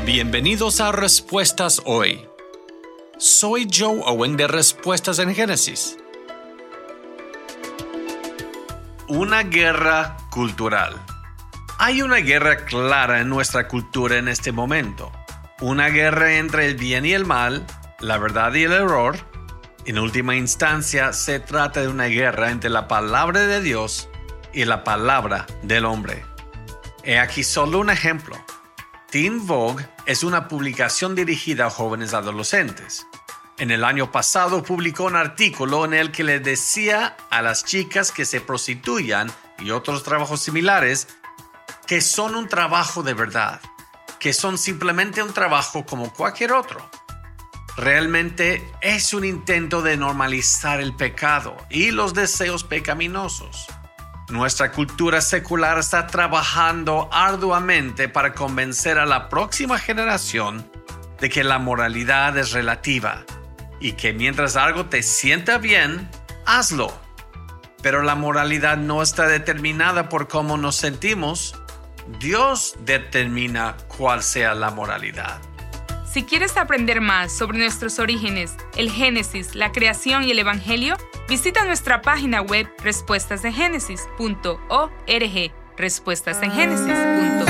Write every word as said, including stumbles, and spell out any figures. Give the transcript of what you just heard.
Bienvenidos a Respuestas Hoy. Soy Joe Owen de Respuestas en Génesis. Una guerra cultural. Hay una guerra clara en nuestra cultura en este momento. Una guerra entre el bien y el mal, la verdad y el error. En última instancia, se trata de una guerra entre la palabra de Dios y la palabra del hombre. He aquí solo un ejemplo. Teen Vogue es una publicación dirigida a jóvenes adolescentes. En el año pasado publicó un artículo en el que le decía a las chicas que se prostituyan y otros trabajos similares que son un trabajo de verdad, que son simplemente un trabajo como cualquier otro. Realmente es un intento de normalizar el pecado y los deseos pecaminosos. Nuestra cultura secular está trabajando arduamente para convencer a la próxima generación de que la moralidad es relativa y que mientras algo te sienta bien, hazlo. Pero la moralidad no está determinada por cómo nos sentimos. Dios determina cuál sea la moralidad. Si quieres aprender más sobre nuestros orígenes, el Génesis, la creación y el Evangelio, visita nuestra página web respuestas en génesis punto org. respuestas en génesis punto org